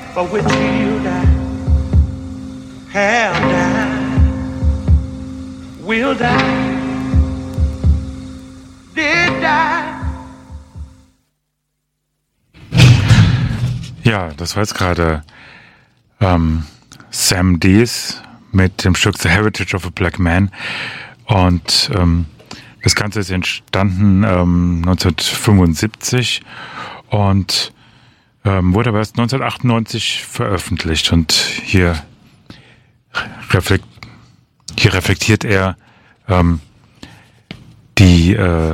for which you'll die, have died, will die, did die. Ja, das war jetzt gerade Sam Dees mit dem Stück The Heritage of a Black Man. Und das Ganze ist entstanden 1975 und wurde aber erst 1998 veröffentlicht. Und hier reflektiert er die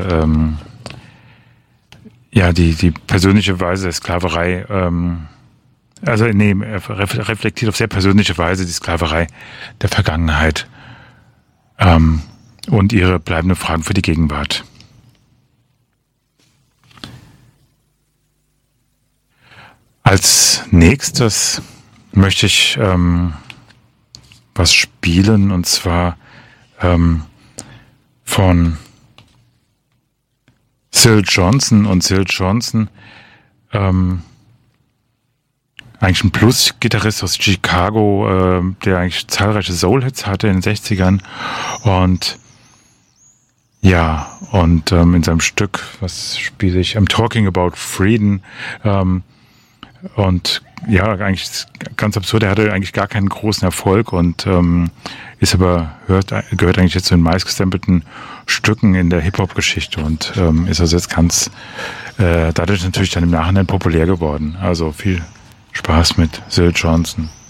persönliche Weise der Sklaverei, er reflektiert auf sehr persönliche Weise die Sklaverei der Vergangenheit und ihre bleibenden Fragen für die Gegenwart. Als nächstes möchte ich was spielen, und zwar von Syl Johnson. Und Syl Johnson, eigentlich ein Blues-Gitarrist aus Chicago, der eigentlich zahlreiche Soul-Hits hatte in den 60ern. Und ja, und in seinem Stück, was spiele ich? I'm Talking About Freedom. Und ja, eigentlich ganz absurd, er hatte eigentlich gar keinen großen Erfolg und gehört eigentlich jetzt zu den meistgestempelten Stücken in der Hip-Hop-Geschichte und ist also jetzt ganz dadurch natürlich dann im Nachhinein populär geworden. Also viel Spaß mit Syl Johnson.